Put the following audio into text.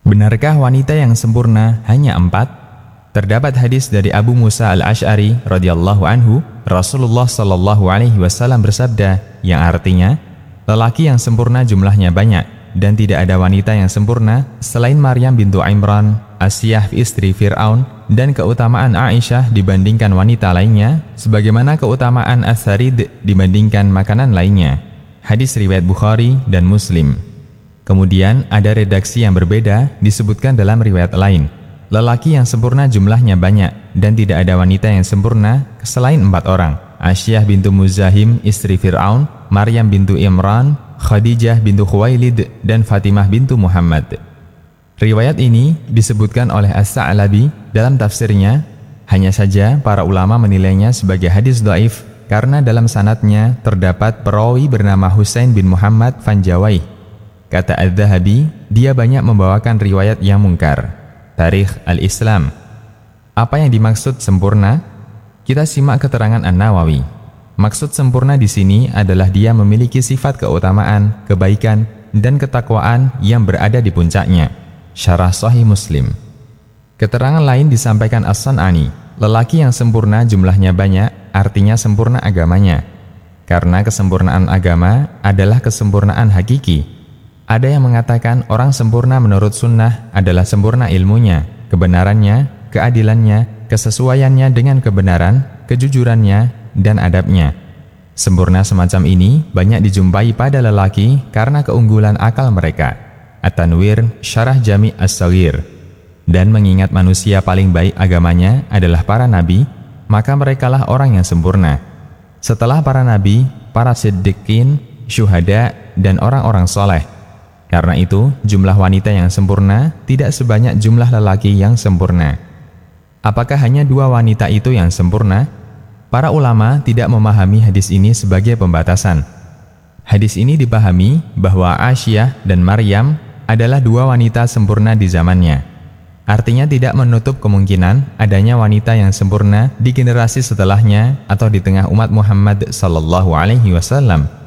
Benarkah wanita yang sempurna hanya 4? Terdapat hadis dari Abu Musa al-Ash'ari radhiyallahu anhu, Rasulullah sallallahu alaihi wasallam bersabda, yang artinya, lelaki yang sempurna jumlahnya banyak, dan tidak ada wanita yang sempurna selain Maryam bintu Imran, Asyah istri Fir'aun, dan keutamaan Aisyah dibandingkan wanita lainnya, sebagaimana keutamaan as-sarid dibandingkan makanan lainnya. Hadis riwayat Bukhari dan Muslim. Kemudian ada redaksi yang berbeda disebutkan dalam riwayat lain. Lelaki yang sempurna jumlahnya banyak, dan tidak ada wanita yang sempurna selain 4 orang. Asyah bintu Muzahim istri Fir'aun, Maryam bintu Imran, Khadijah bintu Khuwailid, dan Fatimah bintu Muhammad. Riwayat ini disebutkan oleh As-Sa'labi dalam tafsirnya, hanya saja para ulama menilainya sebagai hadis dhaif karena dalam sanadnya terdapat perawi bernama Husain bin Muhammad Fanjawaih. Kata Az-Zahabi, dia banyak membawakan riwayat yang mungkar. Tarikh al-Islam. Apa yang dimaksud sempurna? Kita simak keterangan An-Nawawi. Maksud sempurna di sini adalah dia memiliki sifat keutamaan, kebaikan, dan ketakwaan yang berada di puncaknya. Syarah Sahih Muslim. Keterangan lain disampaikan As-San'ani. Lelaki yang sempurna jumlahnya banyak, artinya sempurna agamanya. Karena kesempurnaan agama adalah kesempurnaan hakiki. Ada yang mengatakan orang sempurna menurut sunnah adalah sempurna ilmunya, kebenarannya, keadilannya, kesesuaiannya dengan kebenaran, kejujurannya, dan adabnya. Sempurna semacam ini banyak dijumpai pada lelaki karena keunggulan akal mereka. At-Tanwir, Syarah Jami' As-Saghir. Dan mengingat manusia paling baik agamanya adalah para nabi, maka merekalah orang yang sempurna. Setelah para nabi, para siddiqin, syuhada, dan orang-orang soleh. Karena itu, jumlah wanita yang sempurna tidak sebanyak jumlah lelaki yang sempurna. Apakah hanya 2 wanita itu yang sempurna? Para ulama tidak memahami hadis ini sebagai pembatasan. Hadis ini dipahami bahwa Aisyah dan Maryam adalah 2 wanita sempurna di zamannya. Artinya tidak menutup kemungkinan adanya wanita yang sempurna di generasi setelahnya atau di tengah umat Muhammad sallallahu alaihi wasallam.